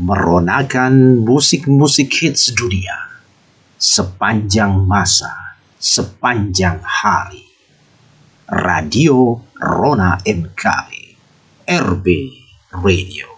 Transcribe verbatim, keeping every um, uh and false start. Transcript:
meronakan musik-musik hits dunia sepanjang masa, sepanjang hari. Radio Rona M K W, R B Radio.